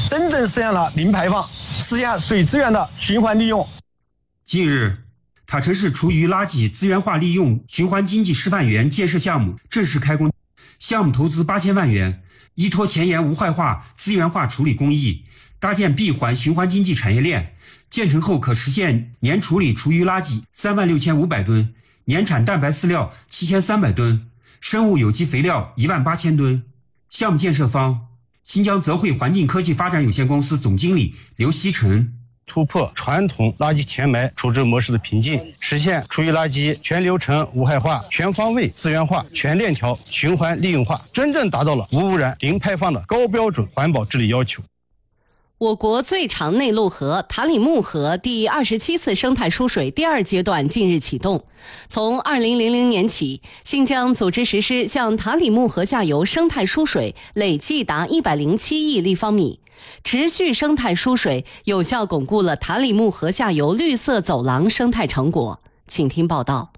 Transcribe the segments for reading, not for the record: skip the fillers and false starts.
真正实现了零排放，实现水资源的循环利用。 近日，塔城市厨余垃圾资源化利用循环经济示范园建设项目正式开工，项目投资8000万元，依托前沿无害化、资源化处理工艺，搭建闭环循环经济产业链。建成后可实现年处理厨余垃圾36500吨，年产蛋白饲料7300吨，生物有机肥料18000吨。项目建设方：新疆泽汇环境科技发展有限公司总经理刘希晨。 突破传统垃圾填埋处置模式的瓶颈，实现厨余垃圾全流程无害化、全方位资源化、全链条循环利用化，真正达到了无污染、零排放的高标准环保治理要求。 我国最长内陆河塔里木河第27次生态疏水第2阶段近日启动。从2000年起，新疆组织实施向塔里木河下游生态疏水，累计达107亿立方米。持续生态疏水，有效巩固了塔里木河下游绿色走廊生态成果。请听报道。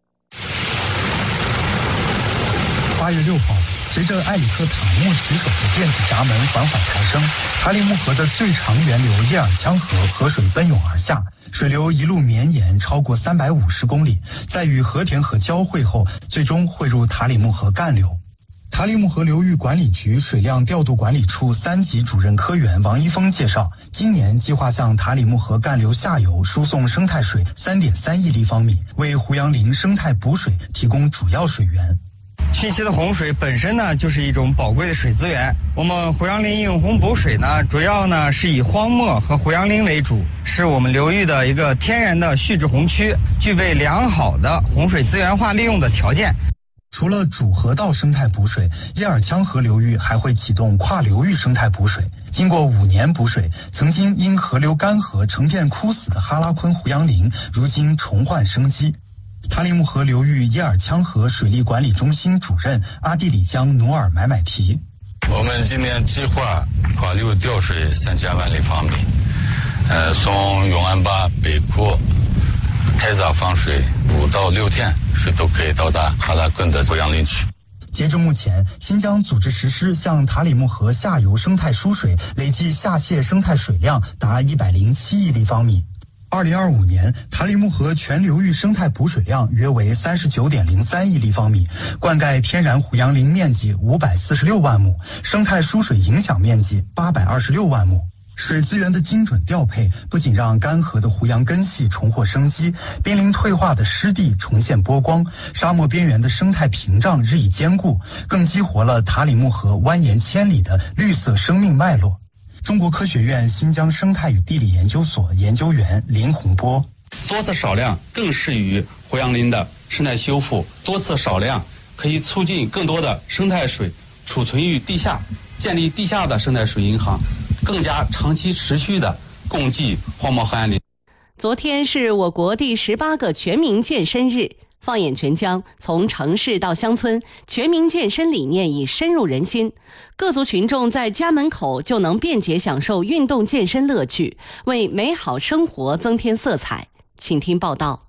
8月6号，随着埃里克塔木骑手的电子闸门缓缓抬升，塔里木河的最长源流叶尔羌河河水奔涌而下，水流一路绵延超过350公里，在与和田河交汇后，最终汇入塔里木河干流。塔里木河流域管理局水量调度管理处3级主任科员王一峰介绍，今年计划向塔里木河干流下游输送生态水3.3亿立方米，为胡杨林生态补水提供主要水源。 汛期的洪水本身呢，就是一种宝贵的水资源。我们胡杨林映洪补水呢，主要呢是以荒漠和胡杨林为主，是我们流域的一个天然的蓄滞洪区，具备良好的洪水资源化利用的条件。 除了主河道生态补水，叶尔羌河流域还会启动跨流域生态补水。经过5年补水，曾经因河流干涸成片枯死的哈拉昆胡杨林，如今重焕生机。塔里木河流域叶尔羌河水利管理中心主任阿地里江努尔买买提： 我们今年计划跨流调水3000万立方米，从永安坝、北库、开闸放水5到6天，水都可以到达哈拉昆的胡杨林区。 截至目前，新疆组织实施向塔里木河下游生态输水，累计下泄生态水量达107亿立方米。2025年，塔里木河全流域生态补水量约为39.03亿立方米，灌溉天然胡杨林面积546万亩，生态输水影响面积826万亩。水资源的精准调配，不仅让干涸的胡杨根系重获生机，濒临退化的湿地重现波光，沙漠边缘的生态屏障日益坚固，更激活了塔里木河蜿蜒千里的绿色生命脉络。中国科学院新疆生态与地理研究所研究员林洪波： 多次少量更适于胡杨林的生态修复，多次少量可以促进更多的生态水储存于地下，建立地下的生态水银行，更加长期持续的供给荒漠河岸林。 昨天是我国第18个全民健身日。放眼全疆，从城市到乡村，全民健身理念已深入人心。各族群众在家门口就能便捷享受运动健身乐趣，为美好生活增添色彩。请听报道。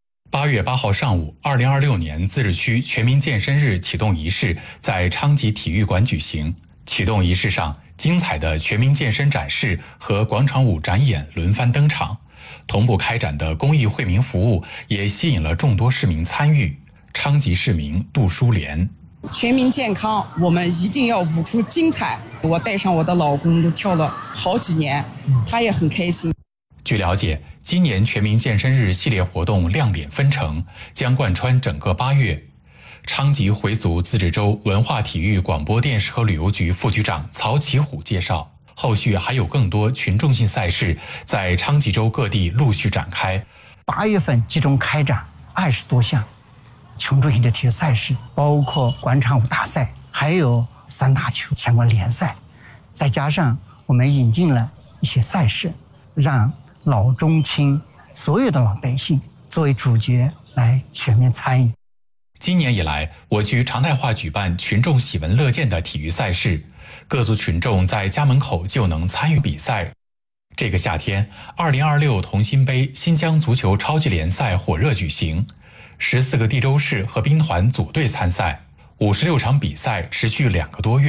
8月8号上午，2026年自治区全民健身日启动仪式在昌吉体育馆举行。启动仪式上，精彩的全民健身展示和广场舞展演轮番登场。同步开展的公益惠民服务也吸引了众多市民参与。昌吉市民杜淑莲： 全民健康，我们一定要舞出精彩。我带上我的老公都跳了好几年，他也很开心。 据了解，今年全民健身日系列活动亮点纷呈，将贯穿整个8月。昌吉回族自治州文化体育广播电视和旅游局副局长曹启虎介绍，后续还有更多群众性赛事在昌吉州各地陆续展开。 8月份集中开展20多项群众性的体育赛事，包括广场舞大赛，还有3大球相关联赛，再加上我们引进了一些赛事，让老中青所有的老百姓作为主角来全面参与。 今年以来，我局常态化举办群众喜闻乐见的体育赛事，各族群众在家门口就能参与比赛。这个夏天，2026同心杯新疆足球超级联赛火热举行，14个地州市和兵团组队参赛，56场比赛持续2个多月，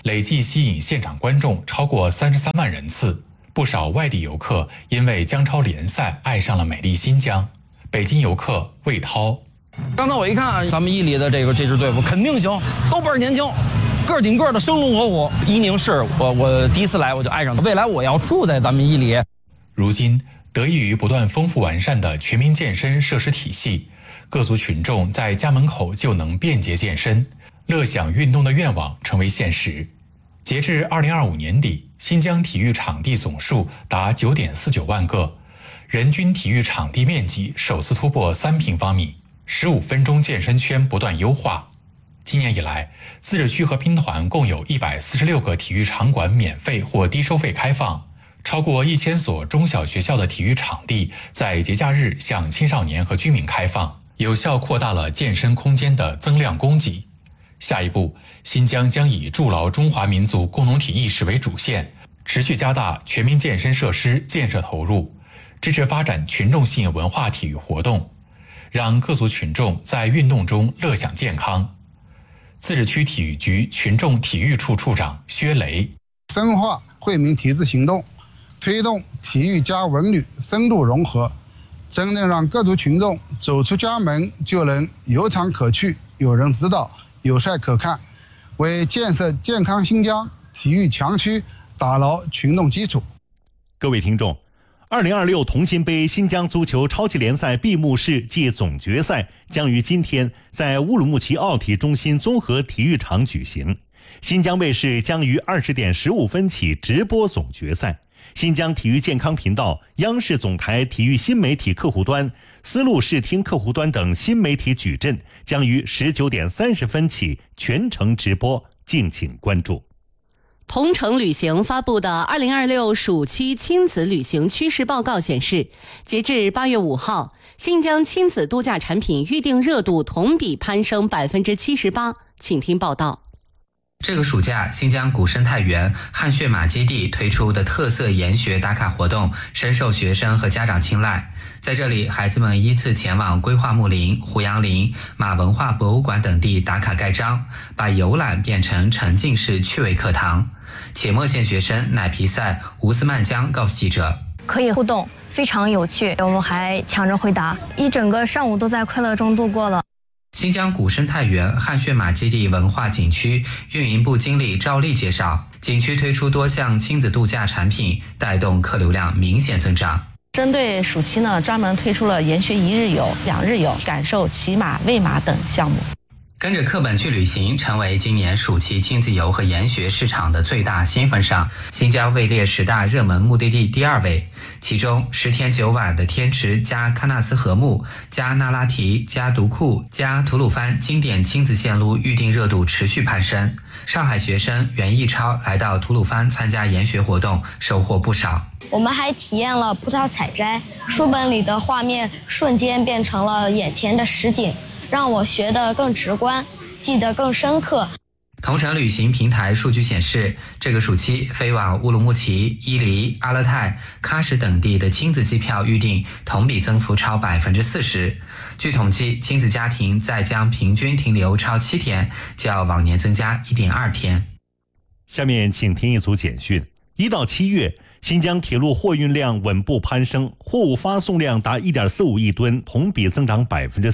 累计吸引现场观众超过33万人次。不少外地游客因为姜超联赛爱上了美丽新疆。北京游客魏涛： 刚才我一看咱们伊犁的这支队伍肯定行，都倍儿年轻，个顶个的生龙活虎。伊宁市我第一次来我就爱上它，未来我要住在咱们伊犁。 如今得益于不断丰富完善的全民健身设施体系，各族群众在家门口就能便捷健身，乐享运动的愿望成为现实。截至2025年底，新疆体育场地总数达9.49万个，人均体育场地面积首次突破3平方米，15分钟健身圈不断优化。今年以来，自治区和兵团共有146个体育场馆免费或低收费开放，超过1000所中小学校的体育场地在节假日向青少年和居民开放，有效扩大了健身空间的增量供给。下一步，新疆将以筑牢中华民族共同体意识为主线，持续加大全民健身设施建设投入，支持发展群众性文化体育活动，让各族群众在运动中乐享健康。自治区体育局群众体育处处长薛雷： 深化惠民体制行动，推动体育加文旅深度融合，真正让各族群众走出家门就能有场可去，有人指导，有赛可看，为建设健康新疆体育强区打牢群众基础。 各位听众，2026同心杯新疆足球超级联赛闭幕式暨总决赛将于今天在乌鲁木齐奥体中心综合体育场举行。新疆卫视将于20点15分起直播总决赛。新疆体育健康频道、央视总台体育新媒体客户端、丝路视听客户端等新媒体矩阵将于19点30分起全程直播，敬请关注。 同程旅行发布的2026暑期亲子旅行趋势报告显示，截至8月5号，新疆亲子度假产品预订热度同比攀升78%。请听报道。 这个暑假，新疆古生态园汗血马基地推出的特色研学打卡活动深受学生和家长青睐。在这里，孩子们依次前往归化木林、胡杨林、马文化博物馆等地打卡盖章，把游览变成沉浸式趣味课堂。且莫县学生乃皮赛吴斯曼江告诉记者： 可以互动，非常有趣，我们还抢着回答，一整个上午都在快乐中度过了。 新疆古生态园汗血马基地文化景区运营部经理赵丽介绍，景区推出多项亲子度假产品，带动客流量明显增长。 针对暑期呢，专门推出了研学1日游、2日游、感受骑马、喂马等项目。 跟着课本去旅行成为今年暑期亲子游和研学市场的最大新风尚。新疆位列10大热门目的地第2位，其中10天9晚的天池加喀纳斯河木加那拉提加独库加吐鲁番经典亲子线路预订热度持续攀升。上海学生袁毅超来到吐鲁番参加研学活动，收获不少。 我们还体验了葡萄采摘，书本里的画面瞬间变成了眼前的实景，让我学得更直观，记得更深刻。 同程旅行平台数据显示，这个暑期飞往乌鲁木齐、伊犁、阿勒泰、喀什等地的亲子机票预订同比增幅超40%。据统计，亲子家庭在疆平均停留超7天，较往年增加1.2天。 下面请听一组简讯。1到7月，新疆铁路货运量稳步攀升，货物发送量达1.45亿吨，同比增长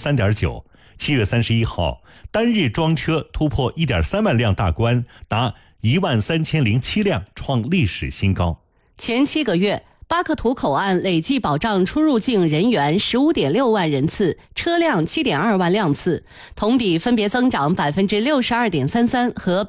3.9%。7月31号，单日装车突破1.3万辆大关，达13007辆，创历史新高。 前7个月，巴克图口岸累计保障出入境人员15.6万人次，车辆7.2万辆次，同比分别增长62.33%和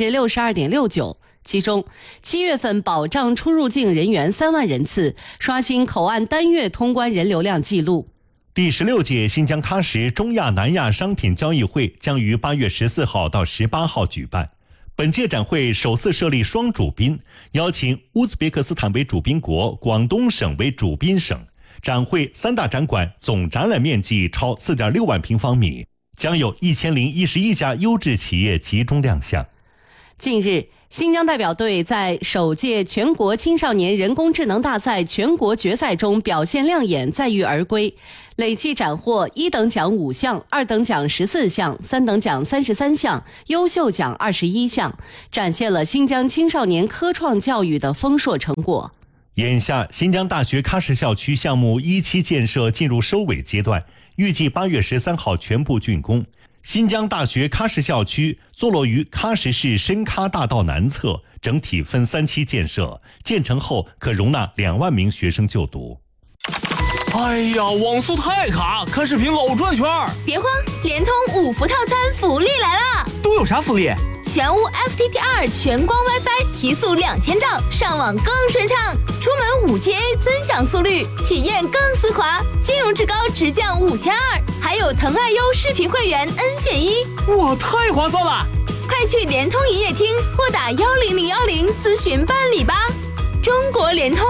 62.69%。其中7月份保障出入境人员3万人次，刷新口岸单月通关人流量纪录。 第16届新疆喀什中亚南亚商品交易会将于8月14号到18号举办。本届展会首次设立双主宾，邀请乌兹别克斯坦为主宾国，广东省为主宾省。展会3大展馆总展览面积超4.6万平方米，将有1011家优质企业集中亮相。 近日， 新疆代表队在首届全国青少年人工智能大赛全国决赛中表现亮眼，载誉而归，累计斩获1等奖5项、2等奖14项、3等奖33项、优秀奖21项，展现了新疆青少年科创教育的丰硕成果。 眼下，新疆大学喀什校区项目1期建设进入收尾阶段，预计8月13号全部竣工。新疆大学喀什校区坐落于喀什市深喀大道南侧，整体分3期建设，建成后可容纳2万名学生就读。 哎呀，网速太卡，看视频老转圈。 别慌，联通5伏套餐福利来了！ 都有啥福利？ 全屋 FTTR 全光 WiFi 提速2000兆，上网更顺畅，出门5Ga 尊享速率，体验更丝滑，金融至高直降5200，还有腾爱优视频会员 N 选1， 哇，太划算了！ 快去联通营业厅或打10010咨询办理吧。中国联通。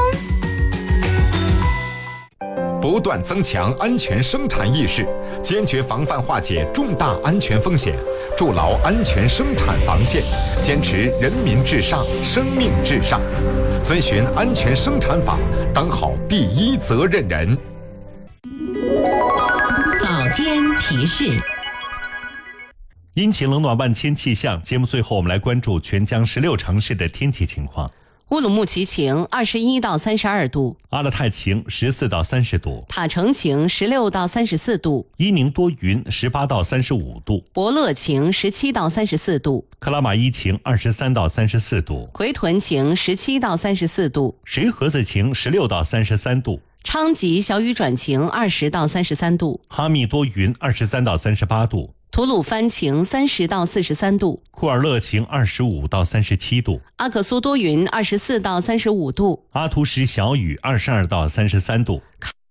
不断增强安全生产意识，坚决防范化解重大安全风险，筑牢安全生产防线，坚持人民至上、生命至上，遵循安全生产法，当好第一责任人。 早间提示。 阴晴冷暖万千气象，节目最后我们来关注全疆16城市的天气情况。 乌鲁木齐晴，21到32度； 阿勒泰晴，14到30度； 塔城晴，16到34度； 伊宁多云，18到35度； 博乐晴，17到34度； 克拉玛依晴，23到34度； 奎屯晴，17到34度； 石河子晴，16到33度； 昌吉小雨转晴，20到33度； 哈密多云，23到38度； 吐鲁番晴30到43度， 库尔勒晴25到37度， 阿克苏多云24到35度， 阿图什小雨22到33度。